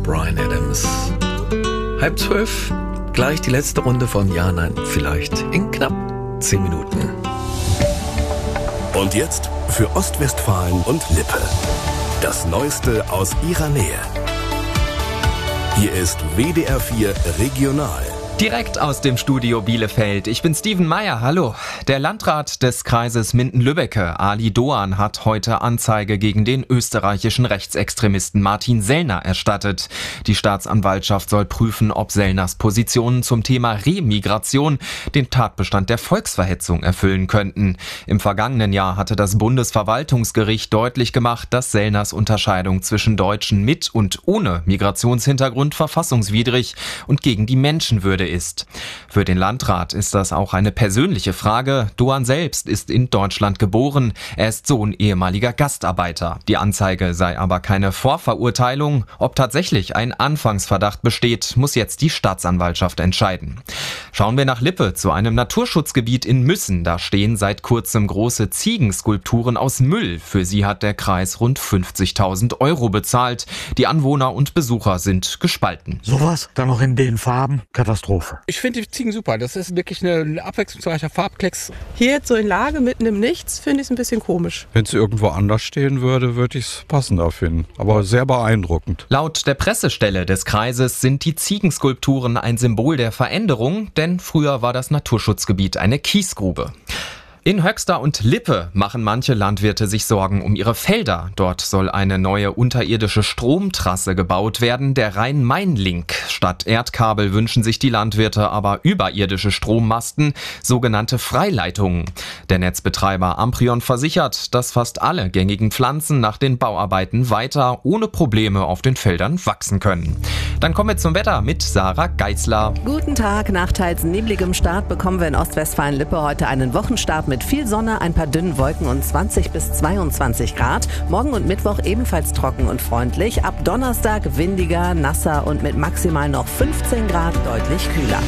Bryan Adams. 11:30, gleich die letzte Runde von Ja, Nein, Vielleicht in knapp 10 Minuten. Und jetzt für Ostwestfalen und Lippe. Das Neueste aus ihrer Nähe. Hier ist WDR 4 Regional. Direkt aus dem Studio Bielefeld. Ich bin Steven Meyer, hallo. Der Landrat des Kreises Minden-Lübbecke, Ali Doan, hat heute Anzeige gegen den österreichischen Rechtsextremisten Martin Sellner erstattet. Die Staatsanwaltschaft soll prüfen, ob Sellners Positionen zum Thema Remigration den Tatbestand der Volksverhetzung erfüllen könnten. Im vergangenen Jahr hatte das Bundesverwaltungsgericht deutlich gemacht, dass Sellners Unterscheidung zwischen Deutschen mit und ohne Migrationshintergrund verfassungswidrig und gegen die Menschenwürde ist. Für den Landrat ist das auch eine persönliche Frage. Doan selbst ist in Deutschland geboren. Er ist Sohn ehemaliger Gastarbeiter. Die Anzeige sei aber keine Vorverurteilung. Ob tatsächlich ein Anfangsverdacht besteht, muss jetzt die Staatsanwaltschaft entscheiden. Schauen wir nach Lippe zu einem Naturschutzgebiet in Müssen. Da stehen seit kurzem große Ziegenskulpturen aus Müll. Für sie hat der Kreis rund 50.000 € bezahlt. Die Anwohner und Besucher sind gespalten. Sowas dann noch in den Farben? Katastrophe. Ich finde die Ziegen super. Das ist wirklich ein abwechslungsreicher Farbklecks. Hier jetzt so in Lage, mitten im Nichts, finde ich es ein bisschen komisch. Wenn es irgendwo anders stehen würde, würde ich es passender finden. Aber sehr beeindruckend. Laut der Pressestelle des Kreises sind die Ziegenskulpturen ein Symbol der Veränderung, denn früher war das Naturschutzgebiet eine Kiesgrube. In Höxter und Lippe machen manche Landwirte sich Sorgen um ihre Felder. Dort soll eine neue unterirdische Stromtrasse gebaut werden, der Rhein-Main-Link. Statt Erdkabel wünschen sich die Landwirte aber überirdische Strommasten, sogenannte Freileitungen. Der Netzbetreiber Amprion versichert, dass fast alle gängigen Pflanzen nach den Bauarbeiten weiter ohne Probleme auf den Feldern wachsen können. Dann kommen wir zum Wetter mit Sarah Geisler. Guten Tag, nach teils nebligem Start bekommen wir in Ostwestfalen-Lippe heute einen Wochenstart mit viel Sonne, ein paar dünnen Wolken und 20 bis 22 Grad. Morgen und Mittwoch ebenfalls trocken und freundlich. Ab Donnerstag windiger, nasser und mit maximal noch 15 Grad deutlich kühler.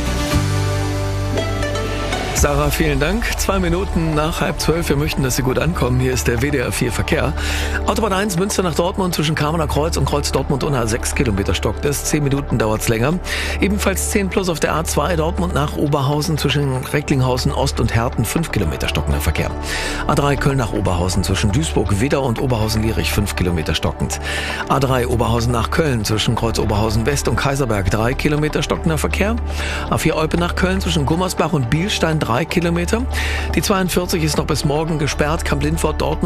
Sarah, vielen Dank. 2 Minuten nach 11:30. Wir möchten, dass Sie gut ankommen. Hier ist der WDR 4 Verkehr. Autobahn 1 Münster nach Dortmund zwischen Kamener Kreuz und Kreuz Dortmund Unna 6 Kilometer Stock. Das 10 Minuten dauert's länger. Ebenfalls 10 plus auf der A2 Dortmund nach Oberhausen zwischen Recklinghausen Ost und Herten 5 Kilometer stockender Verkehr. A3 Köln nach Oberhausen zwischen Duisburg, Widder und Oberhausen-Lierich 5 Kilometer stockend. A3 Oberhausen nach Köln zwischen Kreuz Oberhausen West und Kaiserberg 3 Kilometer stockender Verkehr. A4 Eupen nach Köln zwischen Gummersbach und Bielstein 3 Kilometer. Die 42 ist noch bis morgen gesperrt. Kamp-Lindfort Dortmund